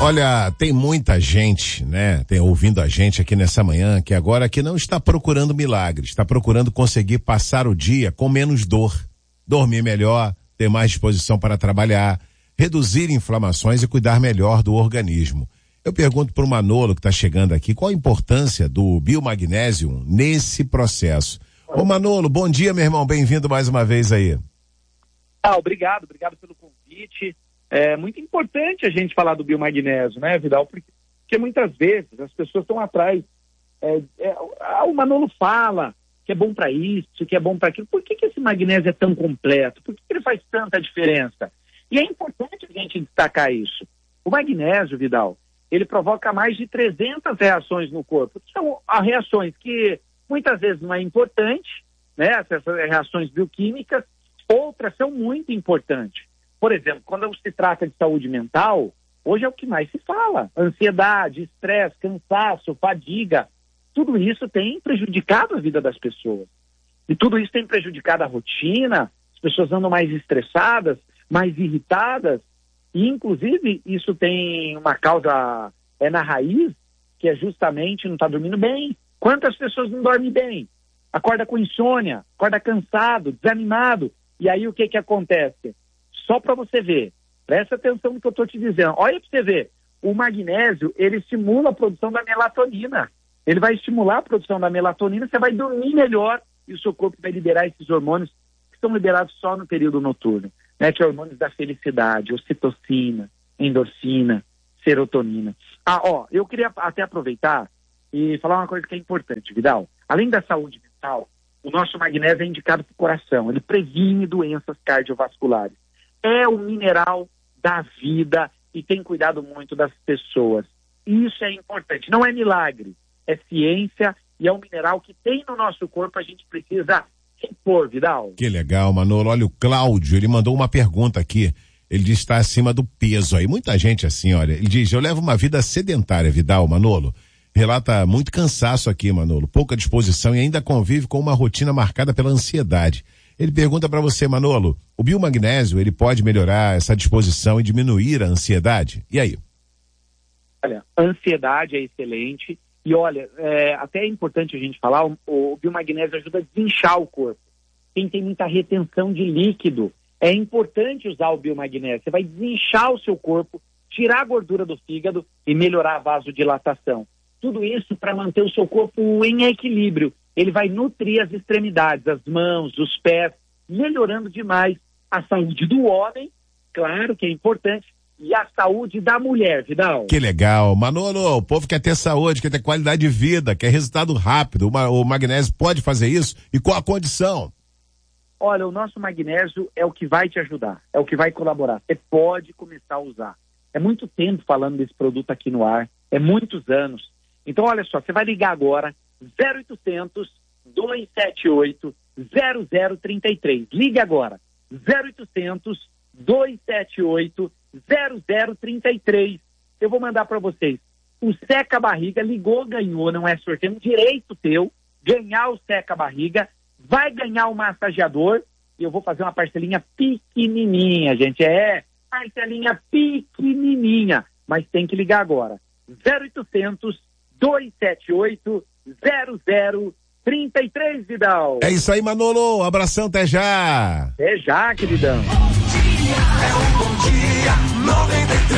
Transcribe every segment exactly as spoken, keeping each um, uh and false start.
Olha, tem muita gente, né, tem ouvindo a gente aqui nessa manhã, que agora que não está procurando milagres, está procurando conseguir passar o dia com menos dor, dormir melhor, ter mais disposição para trabalhar, reduzir inflamações e cuidar melhor do organismo. Eu pergunto para o Manolo que está chegando aqui, qual a importância do Biomagnésio nesse processo? Ô Manolo, bom dia, meu irmão, bem-vindo mais uma vez aí. Ah, obrigado, obrigado pelo convite. É muito importante a gente falar do biomagnésio, né, Vidal? Porque, porque muitas vezes as pessoas estão atrás. É, é, o Manolo fala que é bom para isso, que é bom para aquilo. Por que, que esse magnésio é tão completo? Por que, que ele faz tanta diferença? E é importante a gente destacar isso. O magnésio, Vidal, ele provoca mais de trezentas reações no corpo. São reações que muitas vezes não é importante, né? Essas reações bioquímicas, outras são muito importantes. Por exemplo, quando se trata de saúde mental, hoje é o que mais se fala. Ansiedade, estresse, cansaço, fadiga, tudo isso tem prejudicado a vida das pessoas. E tudo isso tem prejudicado a rotina, as pessoas andam mais estressadas, mais irritadas, e inclusive isso tem uma causa é na raiz, que é justamente não estar dormindo bem. Quantas pessoas não dormem bem? Acorda com insônia, acorda cansado, desanimado, e aí o que que acontece? Só para você ver, presta atenção no que eu estou te dizendo. Olha para você ver, o magnésio, ele estimula a produção da melatonina. Ele vai estimular a produção da melatonina, você vai dormir melhor e o seu corpo vai liberar esses hormônios que são liberados só no período noturno, né? Que é hormônios da felicidade, ocitocina, endorfina, serotonina. Ah, ó, eu queria até aproveitar e falar uma coisa que é importante, Vidal. Além da saúde mental, o nosso magnésio é indicado para o coração. Ele previne doenças cardiovasculares. É o mineral da vida e tem cuidado muito das pessoas. Isso é importante. Não é milagre, é ciência e é um mineral que tem no nosso corpo, a gente precisa repor, Vidal. Que legal, Manolo. Olha, o Cláudio, ele mandou uma pergunta aqui. Ele diz que está acima do peso aí. Muita gente assim, olha. Ele diz, eu levo uma vida sedentária, Vidal, Manolo. Relata muito cansaço aqui, Manolo. Pouca disposição e ainda convive com uma rotina marcada pela ansiedade. Ele pergunta para você, Manolo, o biomagnésio, ele pode melhorar essa disposição e diminuir a ansiedade? E aí? Olha, a ansiedade é excelente. E olha, é, até é importante a gente falar, o, o biomagnésio ajuda a desinchar o corpo. Quem tem muita retenção de líquido, é importante usar o biomagnésio. Você vai desinchar o seu corpo, tirar a gordura do fígado e melhorar a vasodilatação. Tudo isso para manter o seu corpo em equilíbrio. Ele vai nutrir as extremidades, as mãos, os pés, melhorando demais a saúde do homem, claro que é importante, e a saúde da mulher, Vidal. Que legal. Manolo, o povo quer ter saúde, quer ter qualidade de vida, quer resultado rápido. O, o magnésio pode fazer isso? E qual a condição? Olha, o nosso magnésio é o que vai te ajudar, é o que vai colaborar. Você pode começar a usar. É muito tempo falando desse produto aqui no ar, é muitos anos. Então, olha só, você vai ligar agora, zero oitocentos, dois sete oito, zero zero três três. Ligue agora, zero oitocentos, dois sete oito, zero zero três três. Eu vou mandar para vocês. O Seca Barriga ligou, ganhou, não é sorteio, um direito teu, ganhar o Seca Barriga, vai ganhar o massageador, e eu vou fazer uma parcelinha pequenininha, gente, é, parcelinha pequenininha, mas tem que ligar agora, zero oitocentos, dois sete oito, zero zero três três, Vidal. É isso aí, Manolo. Abração, até já. Até já, queridão. Bom dia, é um bom dia, noventa e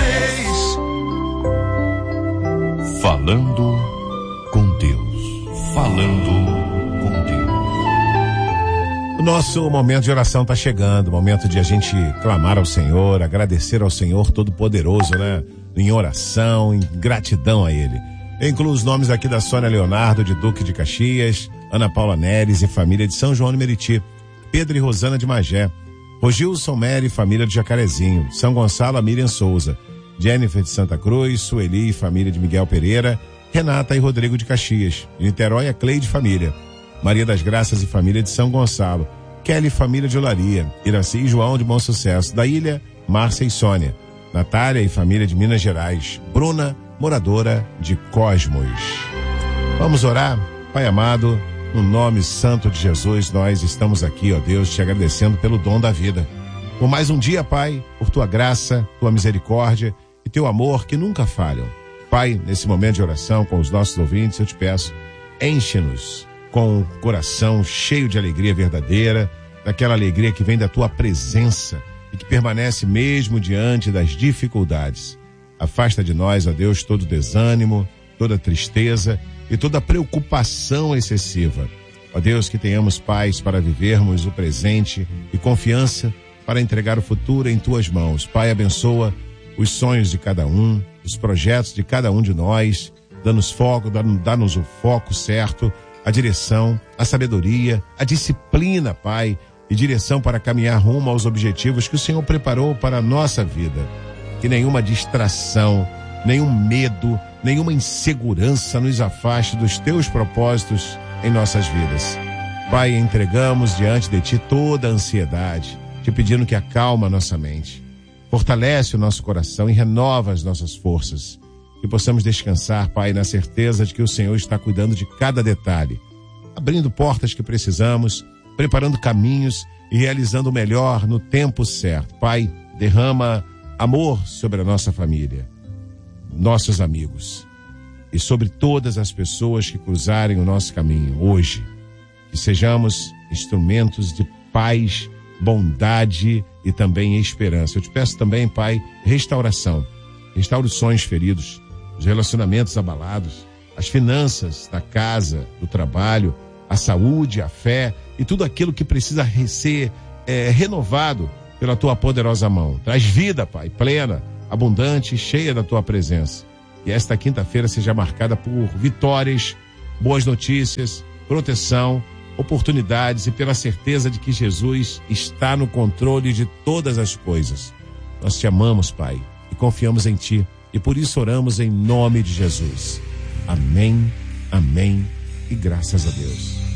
três. Falando com Deus. Falando com Deus. O nosso momento de oração está chegando. Momento de a gente clamar ao Senhor, agradecer ao Senhor Todo-Poderoso, né? Em oração, em gratidão a Ele. Eu incluo os nomes aqui da Sônia Leonardo, de Duque de Caxias, Ana Paula Neres e família de São João do Meriti, Pedro e Rosana de Magé, Rogilson Mary e família de Jacarezinho, São Gonçalo, Miriam Souza, Jennifer de Santa Cruz, Sueli e família de Miguel Pereira, Renata e Rodrigo de Caxias, de Niterói a Cleide família, Maria das Graças e família de São Gonçalo, Kelly família de Olaria, Iraci e João de Bom Sucesso, da Ilha, Márcia e Sônia, Natália e família de Minas Gerais, Bruna, moradora de Cosmos. Vamos orar? Pai amado, no nome santo de Jesus, nós estamos aqui, ó Deus, te agradecendo pelo dom da vida. Por mais um dia, Pai, por tua graça, tua misericórdia e teu amor que nunca falham. Pai, nesse momento de oração com os nossos ouvintes, eu te peço, enche-nos com o coração cheio de alegria verdadeira, daquela alegria que vem da tua presença e que permanece mesmo diante das dificuldades. Afasta de nós, ó Deus, todo desânimo, toda tristeza e toda preocupação excessiva. Ó Deus, que tenhamos paz para vivermos o presente e confiança para entregar o futuro em tuas mãos. Pai, abençoa os sonhos de cada um, os projetos de cada um de nós, dá-nos foco, dá-nos o foco certo, a direção, a sabedoria, a disciplina, Pai, e direção para caminhar rumo aos objetivos que o Senhor preparou para a nossa vida. Que nenhuma distração, nenhum medo, nenhuma insegurança nos afaste dos teus propósitos em nossas vidas. Pai, entregamos diante de ti toda a ansiedade, te pedindo que acalma a nossa mente. Fortalece o nosso coração e renova as nossas forças. Que possamos descansar, Pai, na certeza de que o Senhor está cuidando de cada detalhe, abrindo portas que precisamos, preparando caminhos e realizando o melhor no tempo certo. Pai, derrama amor sobre a nossa família, nossos amigos e sobre todas as pessoas que cruzarem o nosso caminho hoje. Que sejamos instrumentos de paz, bondade e também esperança. Eu te peço também, Pai, restauração. Restaura os sonhos feridos, os relacionamentos abalados, as finanças da casa, do trabalho, a saúde, a fé e tudo aquilo que precisa ser é, renovado pela tua poderosa mão. Traz vida, Pai, plena, abundante e cheia da tua presença. E esta quinta-feira seja marcada por vitórias, boas notícias, proteção, oportunidades e pela certeza de que Jesus está no controle de todas as coisas. Nós te amamos, Pai, e confiamos em ti. E por isso oramos em nome de Jesus. Amém, amém e graças a Deus.